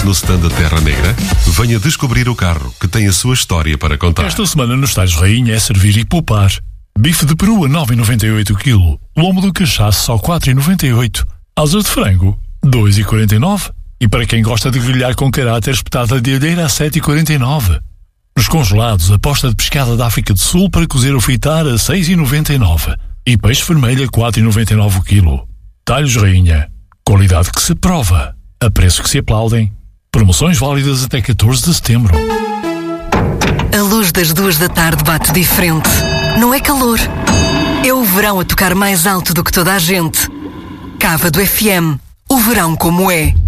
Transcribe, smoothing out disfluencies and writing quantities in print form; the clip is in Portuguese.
no stand da Terra Negra? Venha descobrir o carro que tem a sua história para contar. Esta semana nos Talhos Rainha é servir e poupar. Bife de peru a 9,98 kg. Lombo do cachaço só 4,98. Asas de frango 2,49. E para quem gosta de grelhar com caráter, espetada de alheira a 7,49. Nos congelados, a posta de pescada da África do Sul para cozer ou fritar a 6,99. E peixe vermelho a 4,99 o quilo. Talhos Rainha. Qualidade que se prova. A preços que se aplaudem. Promoções válidas até 14 de setembro. A luz das 2 da tarde bate diferente. Não é calor. É o verão a tocar mais alto do que toda a gente. Cava do FM. O verão como é.